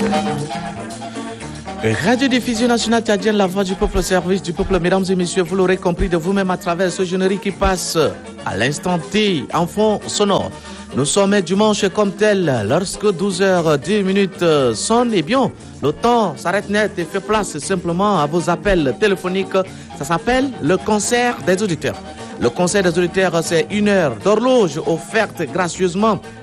Radio-diffusion nationale tchadienne, la voix du peuple au service du peuple. Mesdames et messieurs, vous l'aurez compris de vous-même à travers ce générique qui passe à l'instant T en fond sonore. Nous sommes dimanche comme tel, lorsque 12h10 sonne, eh bien, le temps s'arrête net et fait place simplement à vos appels téléphoniques. Ça s'appelle le concert des auditeurs. Le concert des auditeurs, c'est 1 heure d'horloge offerte gracieusement